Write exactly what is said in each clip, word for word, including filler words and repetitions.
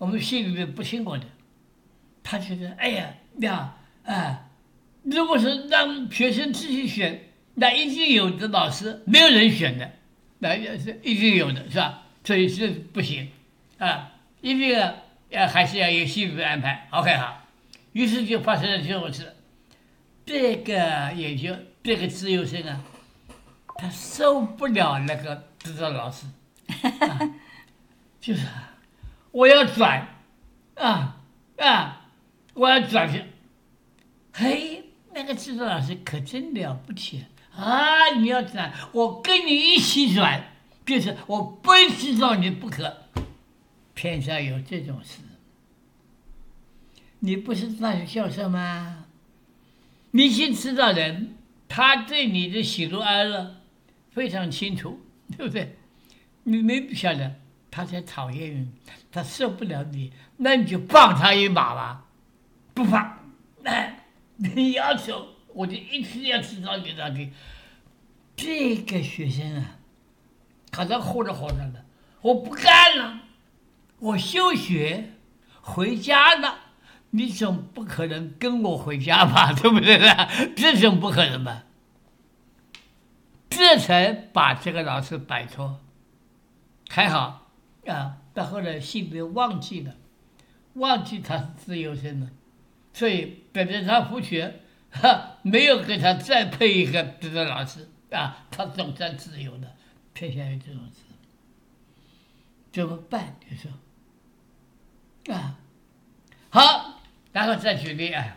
我们系里面不听我的，他觉得哎呀呀啊，如果是让学生自己选，那一定有的老师没有人选的，那也是一定有的，是吧？所以是不行啊，一定要呃还是要有系里的安排。OK 好，于是就发生了这种事。这个也就这个自由生啊，他受不了那个指导老师，啊、就是我要转啊啊，我要转去。嘿，那个指导老师可真了不起啊！你要转，我跟你一起转，就是我非指导你不可。偏上有这种事，你不是大学教授吗？你去指导人，他对你的喜怒哀乐非常清楚，对不对？你没不晓得他才讨厌你，他受不了你，那你就放他一马吧，不放，哎，你要求我就一定要指导你到底。这个学生啊，他在火着火着的，我不干了，我休学回家了。你总不可能跟我回家吧，对不对呢？这种不可能吧？这才把这个老师摆脱。还好啊，到后来系里面忘记了，忘记他是自由生了，所以等着他复学，哈，没有给他再配一个指导老师啊，他总算自由了。偏向于这种事，怎么办？你说啊？好。然后再举例啊，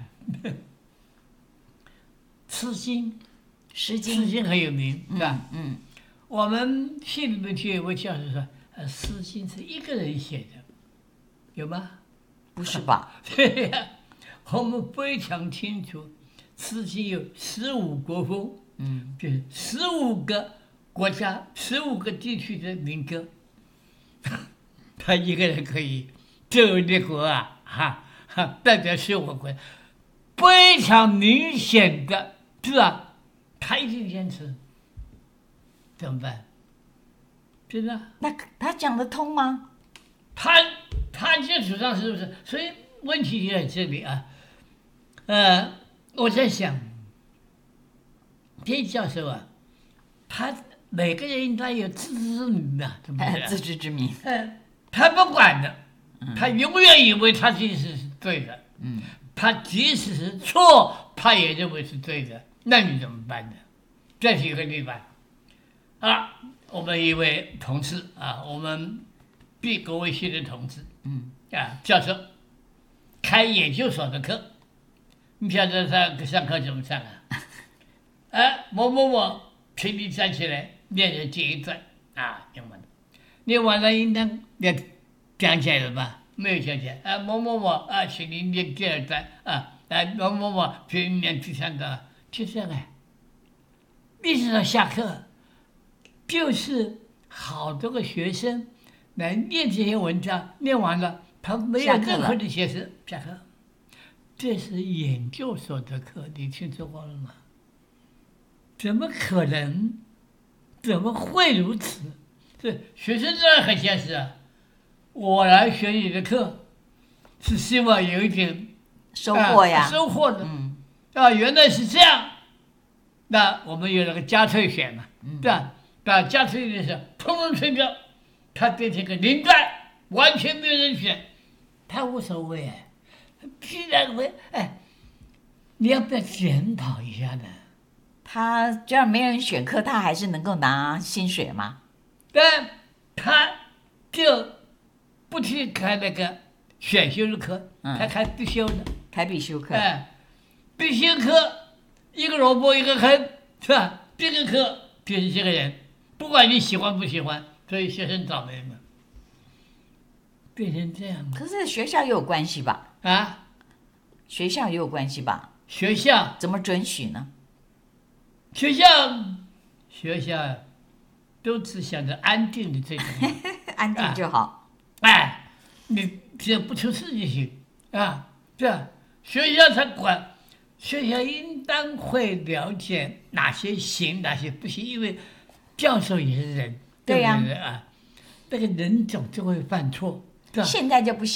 诗经， 诗经， 诗经很有名，是吧？ 嗯，嗯我们系里面就有位教授说，呃，诗经是一个人写的，有吗？ 不是吧？ 对呀、啊，我们非常清楚，诗经有十五国风， 嗯， 就是十五个国家、十五个地区的民歌，他一个人可以周游列国啊，哈。代表是我国非常明显的，是吧？他一定坚持，怎么办？真的？ 那他讲得通吗？ 他他这主张是不是？所以问题就在这里啊。呃，我在想，这教授啊，他每个人应该有自知之明的，对不对、啊？ 自知之明。 呃，他不管的，他永远以为他自己是。对的， 嗯， 他即使是错，他也认为是对的，那你怎么办呢？再举个例子啊，我们一位同事啊，我们 B 国卫系的同志， 嗯， 啊，教授开研究所的课，你晓得他上课怎么上啊？啊，某某某，请你站起来念了这一段啊，念完了，念完了应当要讲起来了吧？没有讲起来啊，某某某啊，请您念第二段啊，来某某某，请您念第三段，就这样哎，一直到下课，就是好多个学生来念这些文章，念完了，他没有任何的解释，下课。这是研究所的课，你听说过了吗？怎么可能？怎么会如此？这学生当然很现实啊。我来学你的课，是希望有一点收获呀， 啊、收获的。 嗯， 啊，原来是这样。那我们有那个加退选嘛， 嗯、 对吧？把加退的时候，通通推掉，他变成个零段，完全没有人选，他无所谓哎。居然会哎，你要不要检讨一下呢？ 他这样没人选课，他还是能够拿薪水吗？ 但他就不去开那个选修的课， 嗯、 他开必修的， 开必修课。 哎，必修课一个萝卜一个坑，是吧？这个课就是这个人，不管你喜欢不喜欢，所以学生倒霉嘛，变成这样。 可是学校也有关系吧？ 啊， 学校也有关系吧？ 学校怎么准许呢？ 学校学校都只想着安定的这种， 安定就好。 啊、哎，你只要不出事就行啊。这学校才管，学校应当会了解哪些行，哪些不行，因为教授也是人，对呀，啊，那个人总就会犯错。 现在就不行。